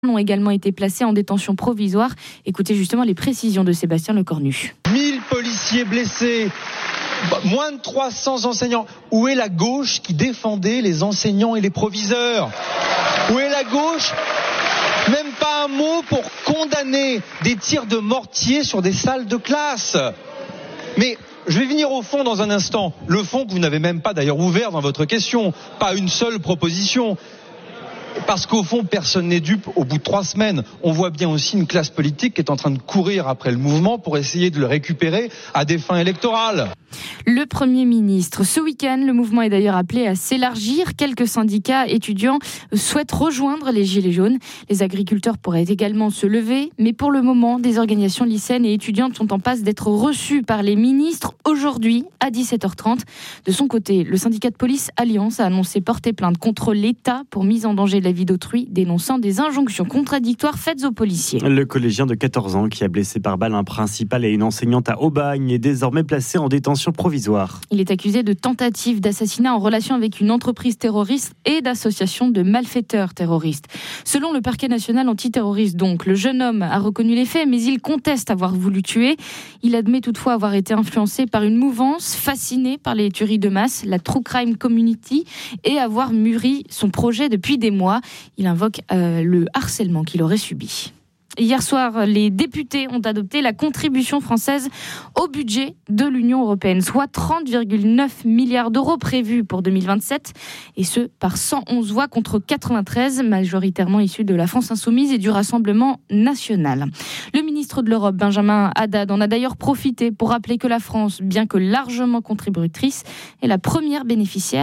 ont également été placés en détention provisoire. Écoutez justement les précisions de Sébastien Lecornu. 1000 policiers blessés, moins de 300 enseignants. Où est la gauche qui défendait les enseignants et les proviseurs ? Où est la gauche ? Même pas un mot pour condamner des tirs de mortier sur des salles de classe. Mais je vais venir au fond dans un instant. Le fond que vous n'avez même pas d'ailleurs ouvert dans votre question. Pas une seule proposition. Parce qu'au fond, personne n'est dupe. Au bout de 3 semaines, on voit bien aussi une classe politique qui est en train de courir après le mouvement pour essayer de le récupérer à des fins électorales. Le Premier ministre. Ce week-end, le mouvement est d'ailleurs appelé à s'élargir. Quelques syndicats étudiants souhaitent rejoindre les Gilets jaunes. Les agriculteurs pourraient également se lever. Mais pour le moment, des organisations lycéennes et étudiantes sont en passe d'être reçues par les ministres aujourd'hui à 17h30. De son côté, le syndicat de police Alliance a annoncé porter plainte contre l'État pour mise en danger de la vie d'autrui, dénonçant des injonctions contradictoires faites aux policiers. Le collégien de 14 ans qui a blessé par balle un principal et une enseignante à Aubagne est désormais placé en détention provisoire. Il est accusé de tentative d'assassinat en relation avec une entreprise terroriste et d'association de malfaiteurs terroristes. Selon le parquet national antiterroriste, donc, le jeune homme a reconnu les faits, mais il conteste avoir voulu tuer. Il admet toutefois avoir été influencé par une mouvance fasciné par les tueries de masse, la True Crime Community, et avoir mûri son projet depuis des mois. Il invoque le harcèlement qu'il aurait subi. Hier soir, les députés ont adopté la contribution française au budget de l'Union européenne, soit 30,9 milliards d'euros prévus pour 2027, et ce par 111 voix contre 93, majoritairement issus de la France Insoumise et du Rassemblement National. Le ministre de l'Europe, Benjamin Haddad, en a d'ailleurs profité pour rappeler que la France, bien que largement contributrice, est la première bénéficiaire